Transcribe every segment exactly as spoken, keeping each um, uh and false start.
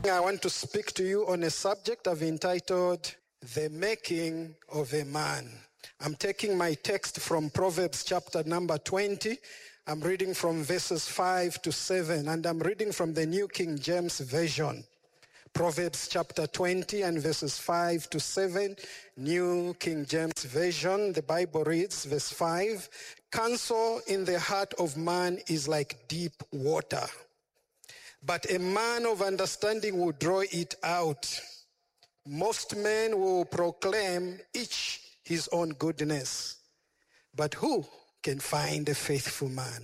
I want to speak to you on a subject I've entitled, The Making of a Man. I'm taking my text from Proverbs chapter number twenty. I'm reading from verses five to seven, and I'm reading from the New King James Version. Proverbs chapter twenty and verses five to seven, New King James Version. The Bible reads, verse five, "Counsel in the heart of man is like deep water, but a man of understanding will draw it out. Most men will proclaim each his own goodness, but who can find a faithful man?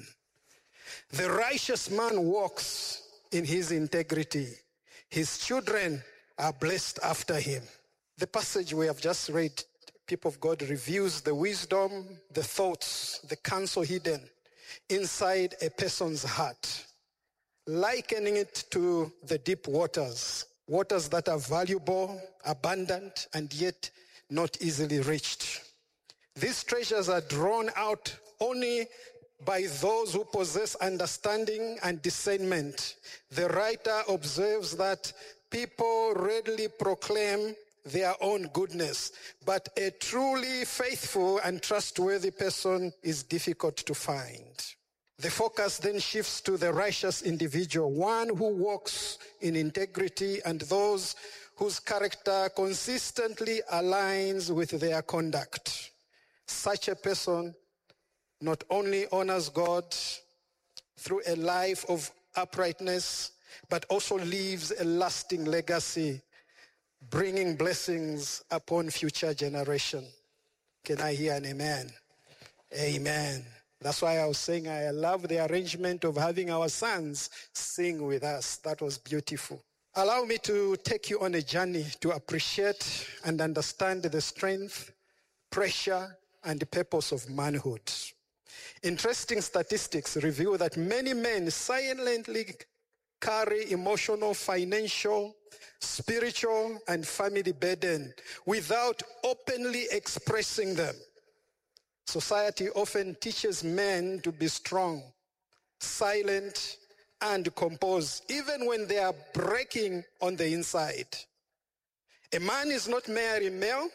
The righteous man walks in his integrity. His children are blessed after him." The passage we have just read, people of God, reviews the wisdom, the thoughts, the counsel hidden inside a person's heart, likening it to the deep waters, waters that are valuable, abundant, and yet not easily reached. These treasures are drawn out only by those who possess understanding and discernment. The writer observes that people readily proclaim their own goodness, but a truly faithful and trustworthy person is difficult to find. The focus then shifts to the righteous individual, one who walks in integrity and those whose character consistently aligns with their conduct. Such a person not only honors God through a life of uprightness, but also leaves a lasting legacy, bringing blessings upon future generations. Can I hear an amen? Amen. That's why I was saying I love the arrangement of having our sons sing with us. That was beautiful. Allow me to take you on a journey to appreciate and understand the strength, pressure, and the purpose of manhood. Interesting statistics reveal that many men silently carry emotional, financial, spiritual, and family burden without openly expressing them. Society often teaches men to be strong, silent, and composed, even when they are breaking on the inside. A man is not merely male.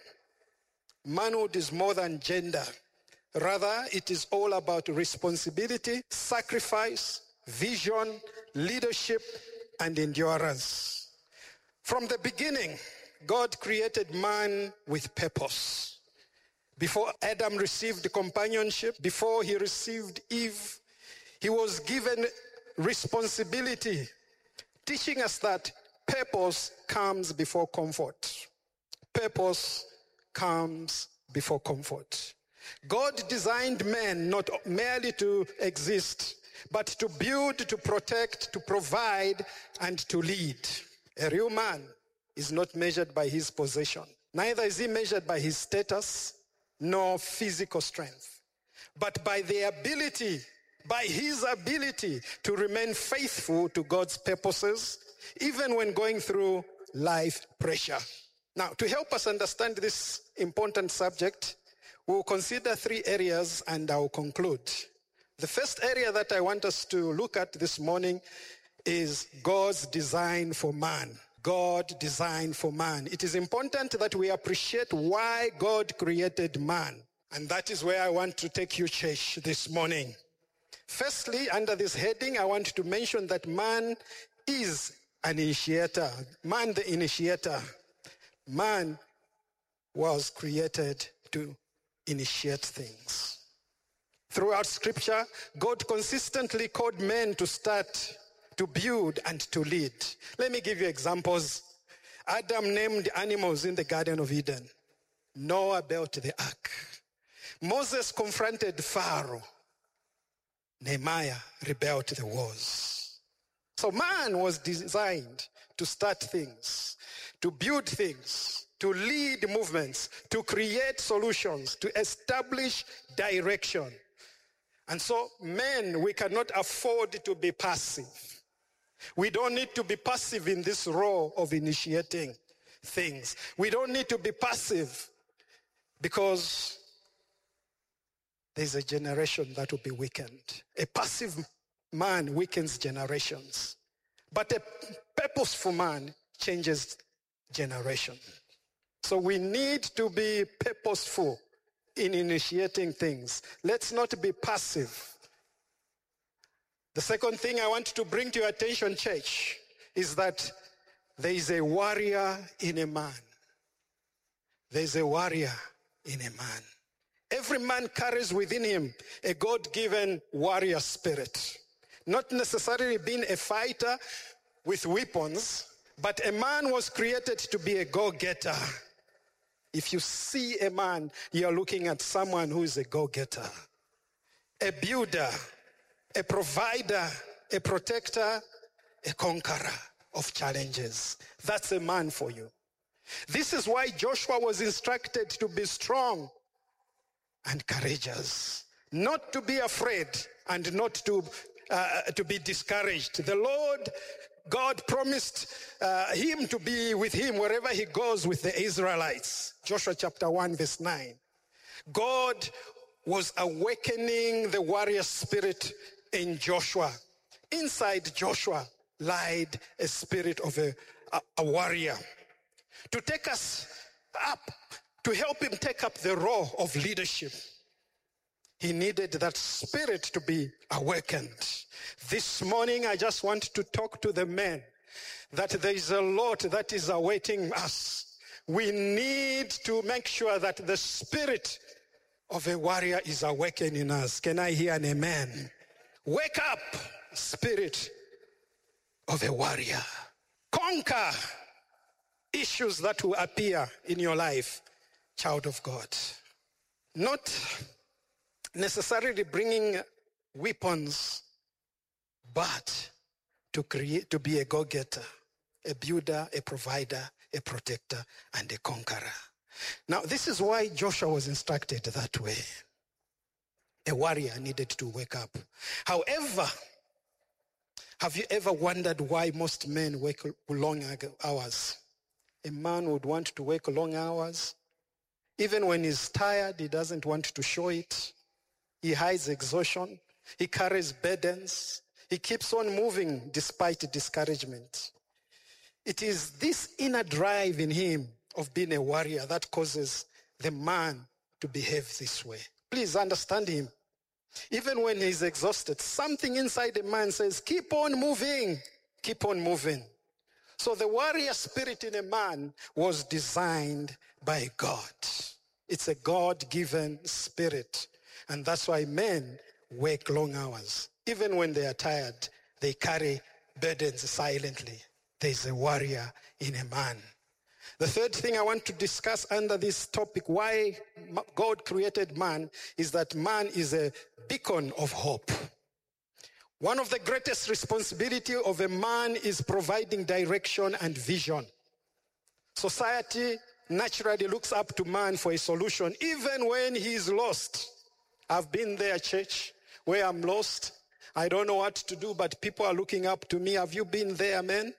Manhood is more than gender. Rather, it is all about responsibility, sacrifice, vision, leadership, and endurance. From the beginning, God created man with purpose. Before Adam received companionship, before he received Eve, he was given responsibility, teaching us that purpose comes before comfort. Purpose comes before comfort. God designed men not merely to exist, but to build, to protect, to provide, and to lead. A real man is not measured by his possession. Neither is he measured by his status, nor physical strength, but by the ability, by his ability to remain faithful to God's purposes, even when going through life pressure. Now, to help us understand this important subject, we'll consider three areas and I'll conclude. The first area that I want us to look at this morning is God's design for man. God designed for man. It is important that we appreciate why God created man. And that is where I want to take you, church, this morning. Firstly, under this heading, I want to mention that man is an initiator. Man, the initiator. Man was created to initiate things. Throughout Scripture, God consistently called men to start, to build, and to lead. Let me give you examples. Adam named animals in the Garden of Eden. Noah built the ark. Moses confronted Pharaoh. Nehemiah rebuilt the walls. So man was designed to start things, to build things, to lead movements, to create solutions, to establish direction. And so, men, we cannot afford to be passive. We don't need to be passive in this role of initiating things. We don't need to be passive because there's a generation that will be weakened. A passive man weakens generations. But a purposeful man changes generation. So we need to be purposeful in initiating things. Let's not be passive. The second thing I want to bring to your attention, church, is that there is a warrior in a man. There is a warrior in a man. Every man carries within him a God-given warrior spirit. Not necessarily being a fighter with weapons, but a man was created to be a go-getter. If you see a man, you're looking at someone who is a go-getter, a builder, a provider, a protector, a conqueror of challenges. That's a man for you. This is why Joshua was instructed to be strong and courageous, not to be afraid and not to, uh, to be discouraged. The Lord God promised uh, him to be with him wherever he goes with the Israelites. Joshua chapter one verse nine. God was awakening the warrior spirit in Joshua. Inside Joshua lied a spirit of a, a, a warrior. To take us up, to help him take up the role of leadership, he needed that spirit to be awakened. This morning, I just want to talk to the men that there is a lot that is awaiting us. We need to make sure that the spirit of a warrior is awakened in us. Can I hear an amen? Wake up, spirit of a warrior. Conquer issues that will appear in your life, child of God. Not necessarily bringing weapons, but to create, to be a go-getter, a builder, a provider, a protector, and a conqueror. Now, this is why Joshua was instructed that way. A warrior needed to wake up. However, have you ever wondered why most men work long hours? A man would want to work long hours. Even when he's tired, he doesn't want to show it. He hides exhaustion. He carries burdens. He keeps on moving despite discouragement. It is this inner drive in him of being a warrior that causes the man to behave this way. Please understand him. Even when he's exhausted, something inside the man says, keep on moving, keep on moving. So the warrior spirit in a man was designed by God. It's a God-given spirit. And that's why men work long hours. Even when they are tired, they carry burdens silently. There's a warrior in a man. The third thing I want to discuss under this topic, why God created man, is that man is a beacon of hope. One of the greatest responsibility of a man is providing direction and vision. Society naturally looks up to man for a solution, even when he is lost. I've been there, church, where I'm lost. I don't know what to do, but people are looking up to me. Have you been there, man?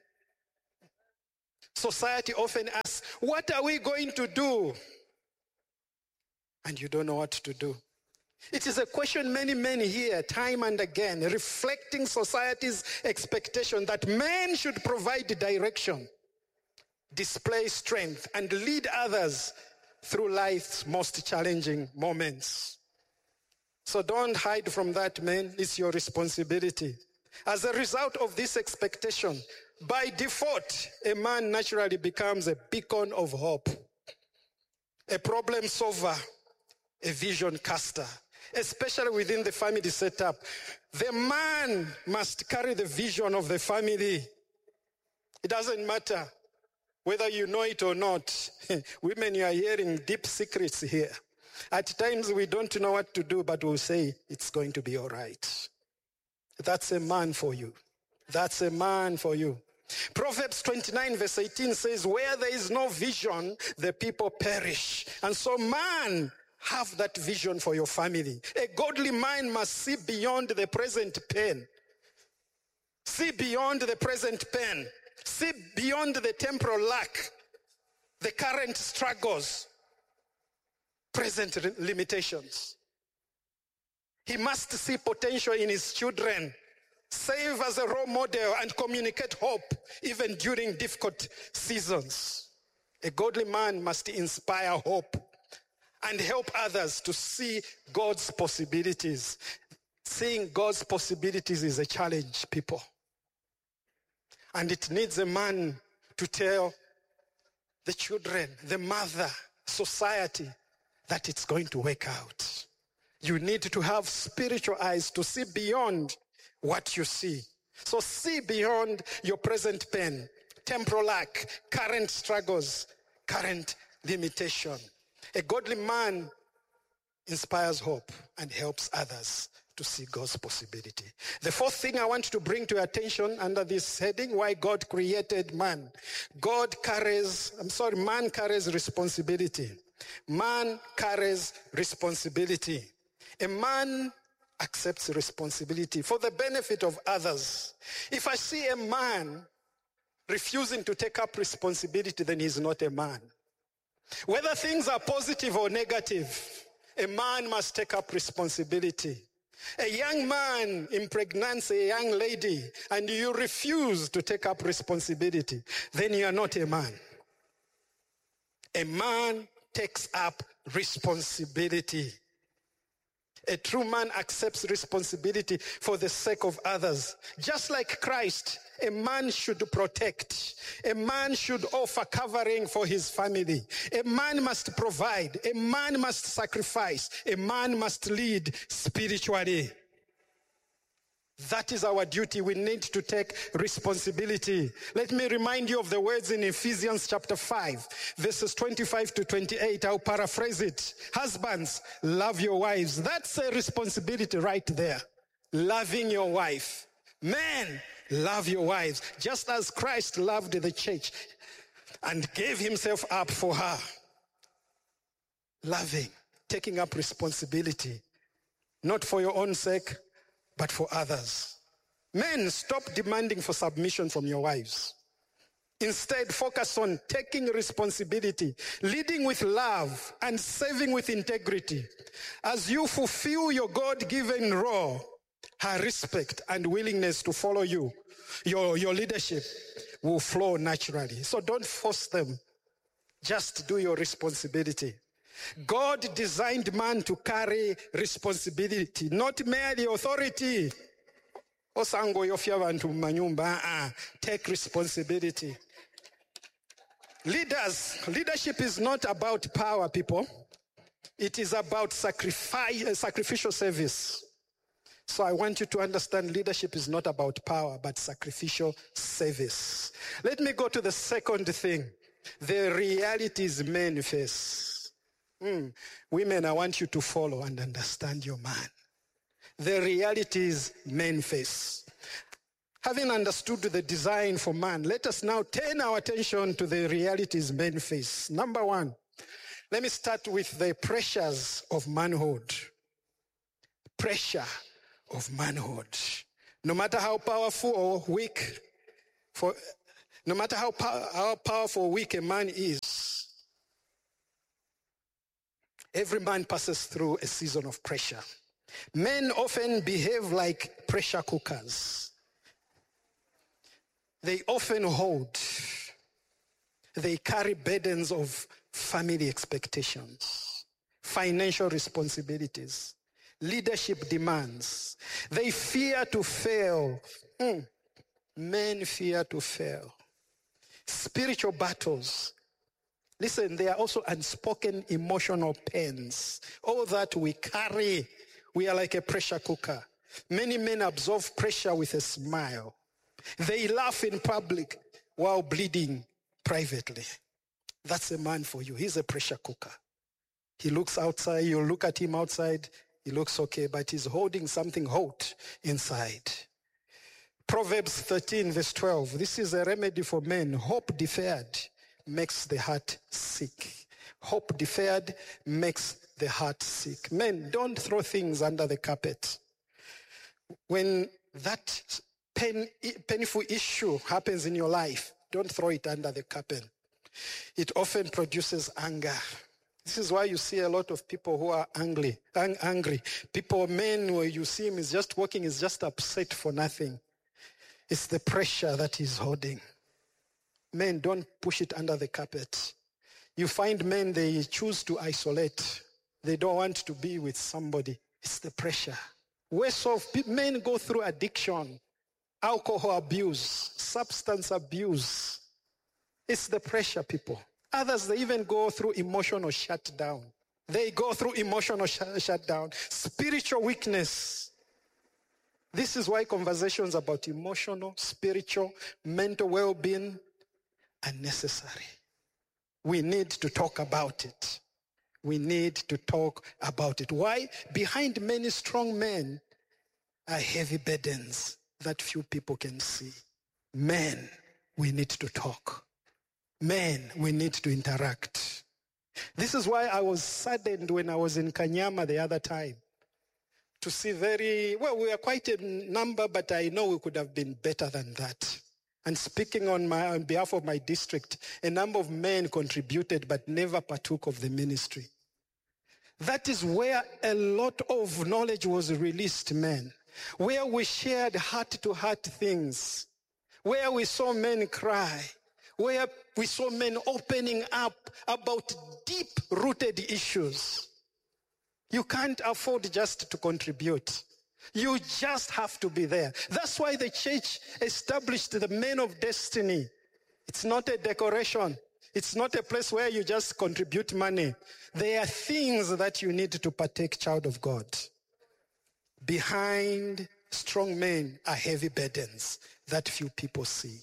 Society often asks, what are we going to do? And you don't know what to do. It is a question many men hear time and again, reflecting society's expectation that men should provide direction, display strength, and lead others through life's most challenging moments. So don't hide from that, men. It's your responsibility. As a result of this expectation, by default, a man naturally becomes a beacon of hope, a problem solver, a vision caster, especially within the family setup. The man must carry the vision of the family. It doesn't matter whether you know it or not. Women, you are hearing deep secrets here. At times we don't know what to do, but we'll say it's going to be all right. That's a man for you. That's a man for you. Proverbs twenty-nine verse eighteen says, where there is no vision, the people perish. And so man, have that vision for your family. A godly mind must see beyond the present pain. See beyond the present pain. See beyond the temporal lack, the current struggles, present limitations. He must see potential in his children. Serve as a role model and communicate hope even during difficult seasons. A godly man must inspire hope and help others to see God's possibilities. Seeing God's possibilities is a challenge, people. And it needs a man to tell the children, the mother, society, that it's going to work out. You need to have spiritual eyes to see beyond what you see. So see beyond your present pain, temporal lack, current struggles, current limitation. A godly man inspires hope and helps others to see God's possibility. The fourth thing I want to bring to your attention under this heading, why God created man. God carries, I'm sorry, man carries responsibility. Man carries responsibility. A man accepts responsibility for the benefit of others. If I see a man refusing to take up responsibility, then he's not a man. Whether things are positive or negative, a man must take up responsibility. A young man impregnates a young lady and you refuse to take up responsibility, then you are not a man. A man takes up responsibility. A true man accepts responsibility for the sake of others. Just like Christ, a man should protect. A man should offer covering for his family. A man must provide. A man must sacrifice. A man must lead spiritually. That is our duty. We need to take responsibility. Let me remind you of the words in Ephesians chapter five, verses twenty-five to twenty-eight. I'll paraphrase it. Husbands, love your wives. That's a responsibility right there. Loving your wife. Men, love your wives. Just as Christ loved the church and gave himself up for her. Loving, taking up responsibility. Not for your own sake, but for others. Men, stop demanding for submission from your wives. Instead, focus on taking responsibility, leading with love, and serving with integrity. As you fulfill your God-given role, her respect and willingness to follow you, your, your leadership will flow naturally. So don't force them. Just do your responsibility. God designed man to carry responsibility, not merely authority. Osango yofya bantu manyumba, take responsibility. Leaders, leadership is not about power, people. It is about sacrifice, sacrificial service. So I want you to understand leadership is not about power, but sacrificial service. Let me go to the second thing. The realities men face. Mm. Women, I want you to follow and understand your man. The realities men face. Having understood the design for man, let us now turn our attention to the realities men face. Number one, let me start with the pressures of manhood. Pressure of manhood. No matter how powerful or weak, for, no matter how, pow- how powerful or weak a man is, every man passes through a season of pressure. Men often behave like pressure cookers. They often hold. They carry burdens of family expectations, financial responsibilities, leadership demands. They fear to fail. Mm. Men fear to fail. Spiritual battles. Listen, there are also unspoken emotional pains. All that we carry, we are like a pressure cooker. Many men absorb pressure with a smile. They laugh in public while bleeding privately. That's a man for you. He's a pressure cooker. He looks outside, you look at him outside, he looks okay, but he's holding something hot inside. Proverbs thirteen verse twelve. This is a remedy for men. Hope deferred makes the heart sick. Hope deferred makes the heart sick. Men, don't throw things under the carpet. When that pain, painful issue happens in your life, don't throw it under the carpet. It often produces anger. This is why you see a lot of people who are angry. Ang- angry. People, men, where you see him is just walking, is just upset for nothing. It's the pressure that he's holding. Men, don't push it under the carpet. You find men, they choose to isolate. They don't want to be with somebody. It's the pressure. Worse off, men go through addiction, alcohol abuse, substance abuse. It's the pressure, people. Others, they even go through emotional shutdown. They go through emotional sh- shutdown, spiritual weakness. This is why conversations about emotional, spiritual, mental well-being are necessary. We need to talk about it. We need to talk about it. Why? Behind many strong men are heavy burdens that few people can see. Men, we need to talk. Men, we need to interact. This is why I was saddened when I was in Kanyama the other time to see very, well, we are quite a number, but I know we could have been better than that. And speaking on my on behalf of my district, a number of men contributed but never partook of the ministry. That is where a lot of knowledge was released, men. Where we shared heart-to-heart things. Where we saw men cry. Where we saw men opening up about deep-rooted issues. You can't afford just to contribute. You just have to be there. That's why the church established the Men of Destiny. It's not a decoration. It's not a place where you just contribute money. There are things that you need to partake, child of God. Behind strong men are heavy burdens that few people see.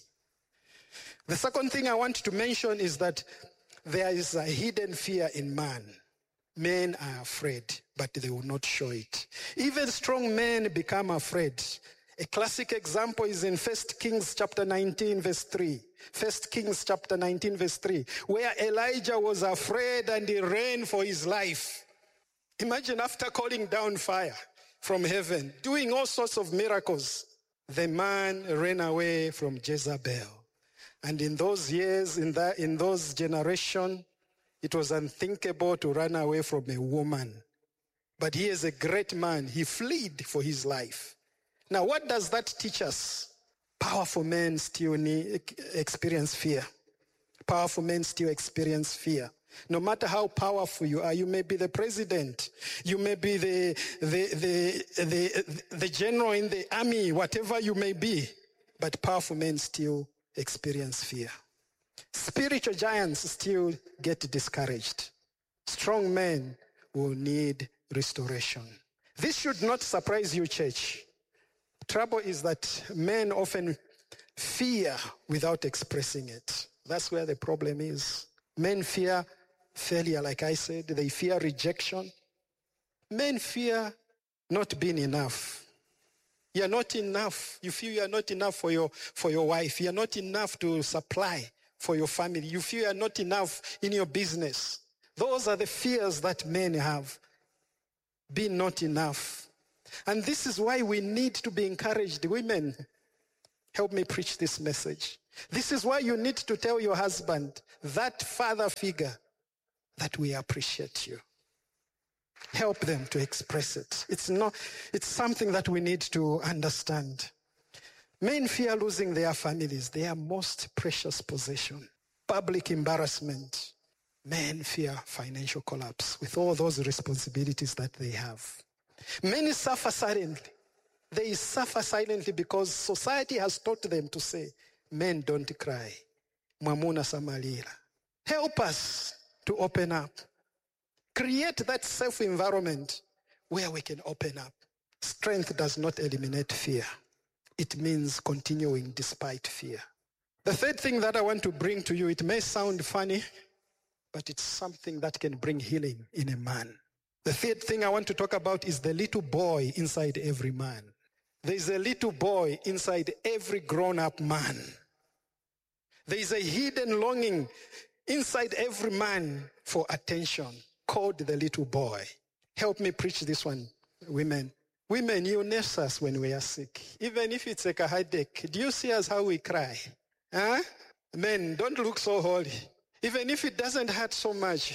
The second thing I want to mention is that there is a hidden fear in man. Men are afraid, but they will not show it. Even strong men become afraid. A classic example is in First Kings chapter nineteen, verse three. First Kings chapter nineteen, verse three, where Elijah was afraid and he ran for his life. Imagine after calling down fire from heaven, doing all sorts of miracles, the man ran away from Jezebel. And in those years, in that, in those generations, it was unthinkable to run away from a woman. But he is a great man. He fled for his life. Now, what does that teach us? Powerful men still need, experience fear. Powerful men still experience fear. No matter how powerful you are, you may be the president, you may be the, the, the, the, the general in the army, whatever you may be, but powerful men still experience fear. Spiritual giants still get discouraged. Strong men will need restoration. This should not surprise you, church. Trouble is that men often fear without expressing it. That's where the problem is. Men fear failure, like I said. They fear rejection. Men fear not being enough. You're not enough. You feel you're not enough for your, for your wife. You're not enough to supply for your family. You feel you're not enough in your business. Those are the fears that men have. Be not enough. And this is why we need to be encouraged. Women, help me preach this message. This is why you need to tell your husband, that father figure, that we appreciate you. Help them to express it. It's not, it's something that we need to understand. Men fear losing their families, their most precious possession. Public embarrassment. Men fear financial collapse with all those responsibilities that they have. Many suffer silently. They suffer silently because society has taught them to say, men don't cry. Mwamuna samalira. Help us to open up. Create that safe environment where we can open up. Strength does not eliminate fear. It means continuing despite fear. The third thing that I want to bring to you, it may sound funny, but it's something that can bring healing in a man. The third thing I want to talk about is the little boy inside every man. There is a little boy inside every grown-up man. There is a hidden longing inside every man for attention, called the little boy. Help me preach this one, women. Women, you nurse us when we are sick. Even if it's like a headache, do you see us how we cry? Huh? Men, don't look so holy. Even if it doesn't hurt so much,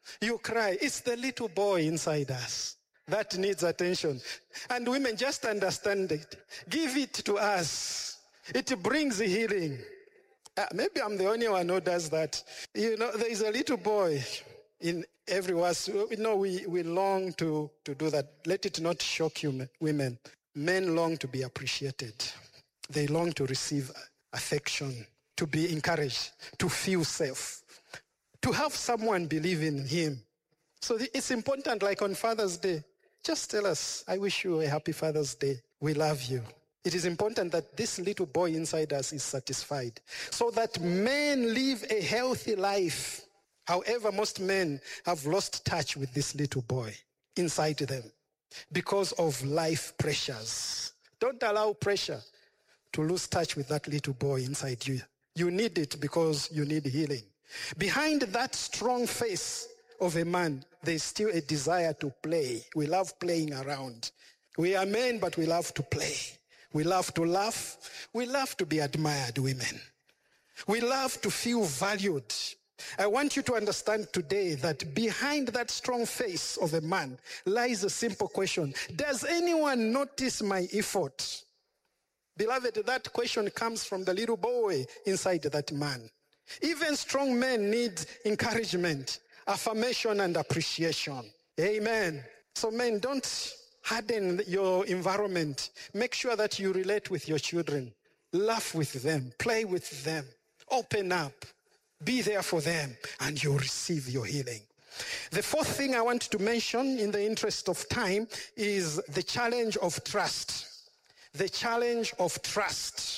You cry. It's the little boy inside us that needs attention. And women, just understand it. Give it to us. It brings healing. Uh, maybe I'm the only one who does that. You know, there is a little boy in every one. You know, we, we long to, to do that. Let it not shock you, women. Men long to be appreciated. They long to receive affection, to be encouraged, to feel safe, to have someone believe in him. So it's important, like on Father's Day, just tell us, I wish you a happy Father's Day. We love you. It is important that this little boy inside us is satisfied so that men live a healthy life. However, most men have lost touch with this little boy inside them because of life pressures. Don't allow pressure to lose touch with that little boy inside you. You need it because you need healing. Behind that strong face of a man, there's still a desire to play. We love playing around. We are men, but we love to play. We love to laugh. We love to be admired, women. We love to feel valued. I want you to understand today that behind that strong face of a man lies a simple question. Does anyone notice my effort? Beloved, that question comes from the little boy inside that man. Even strong men need encouragement, affirmation, and appreciation. Amen. So men, don't harden your environment. Make sure that you relate with your children. Laugh with them. Play with them. Open up. Be there for them, and you'll receive your healing. The fourth thing I want to mention in the interest of time is the challenge of trust. The challenge of trust.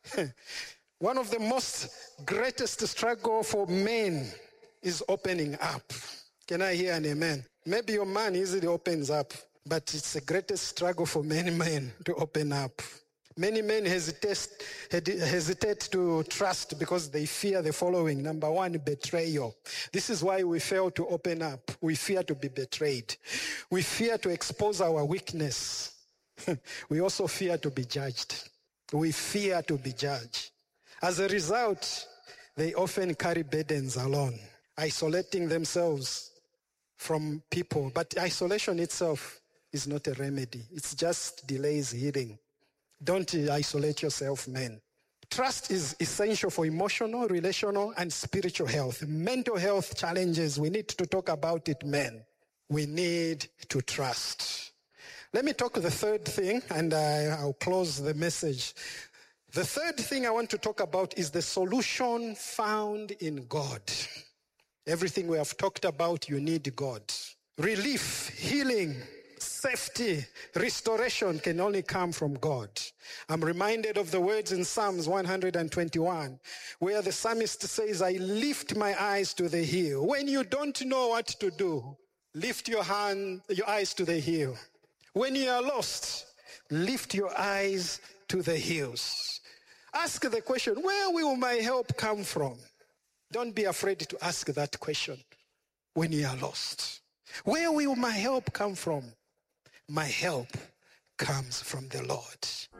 One of the most greatest struggle for men is opening up. Can I hear an amen? Maybe your man easily opens up, but it's the greatest struggle for many men to open up. Many men hesitate, hesitate to trust because they fear the following. Number one, betrayal. This is why we fail to open up. We fear to be betrayed. We fear to expose our weakness. We also fear to be judged. We fear to be judged. As a result, they often carry burdens alone, isolating themselves from people. But isolation itself is not a remedy. It just delays healing. Don't isolate yourself, men. Trust is essential for emotional, relational, and spiritual health. Mental health challenges, we need to talk about it, men. We need to trust. Let me talk the third thing, and I, I'll close the message. The third thing I want to talk about is the solution found in God. Everything we have talked about, you need God. Relief, healing, safety, restoration can only come from God. I'm reminded of the words in Psalms one twenty-one, where the psalmist says, I lift my eyes to the hill. When you don't know what to do, lift your hand, your eyes to the hill. When you are lost, lift your eyes to the hills. Ask the question, where will my help come from? Don't be afraid to ask that question when you are lost. Where will my help come from? My help comes from the Lord.